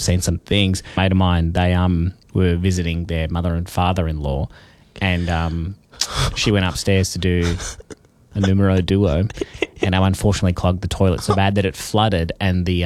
seen some things. A mate of mine, they were visiting their mother and father-in-law, and she went upstairs to do a numero duo, and I unfortunately clogged the toilet so bad that it flooded, and the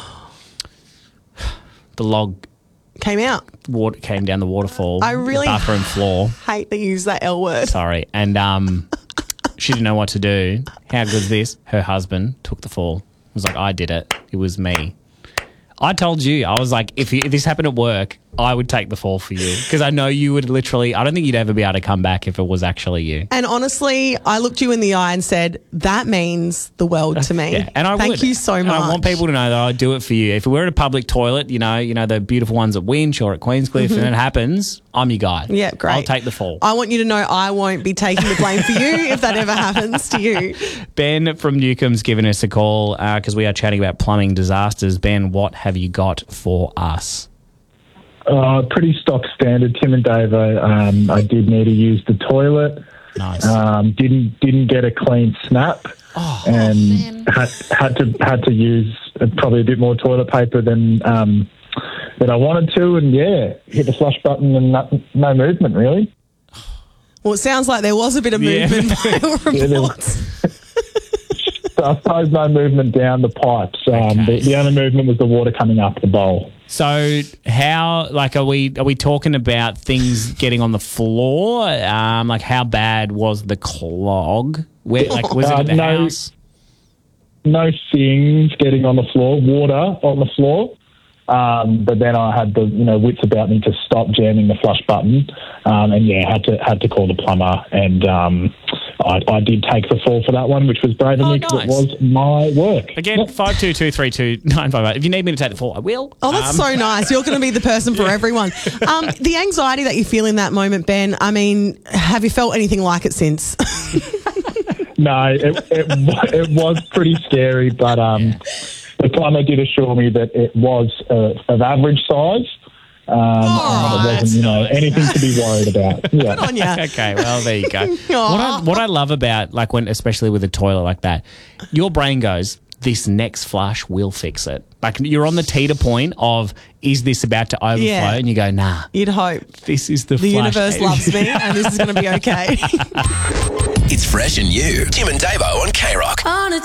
log Came out. water came down the waterfall. I really the bathroom floor. hate that you use that L word. Sorry, and she didn't know what to do. How good's this? Her husband took the fall. I was like, I did it. It was me. I told you, I was like, if this happened at work, I would take the fall for you, because I know you would literally, I don't think you'd ever be able to come back if it was actually you. And honestly, I looked you in the eye and said, that means the world to me. Yeah, and I Thank would. you so And much. I want people to know that I'd do it for you. If we're at a public toilet, you know the beautiful ones at Winch or at Queenscliff, and it happens, I'm your guy. Yeah, great. I'll take the fall. I want you to know I won't be taking the blame for you if that ever happens to you. Ben from Newcomb's given us a call because we are chatting about plumbing disasters. Ben, what have you got for us? Pretty stock standard, Tim and Davo. I did need to use the toilet. Nice. Didn't get a clean snap, and had to use probably a bit more toilet paper than I wanted to, and hit the flush button and no movement really. Well, it sounds like there was a bit of movement by your reports. So I suppose no movement down the pipes. The only movement was the water coming up the bowl. So how, are we talking about things getting on the floor? How bad was the clog? Where, was it at the house? No things getting on the floor, water on the floor. But then I had the wits about me to stop jamming the flush button, had to call the plumber, and I did take the fall for that one, which was brave of me because it was my work. Again, 52232958. If you need me to take the fall, I will. Oh, that's so nice. You're going to be the person for everyone. The anxiety that you feel in that moment, Ben, I mean, have you felt anything like it since? No, it was pretty scary, but the plumber did assure me that it was of average size. It wasn't, anything to be worried about. Yeah. Good on ya. Okay, well, there you go. What I love about, when, especially with a toilet like that, your brain goes, this next flush will fix it. You're on the teeter point of, is this about to overflow? Yeah. And you go, nah. You'd hope. This is the The flush. universe loves me and this is going to be okay. It's Fresh and You. Tim and Davo on K-Rock.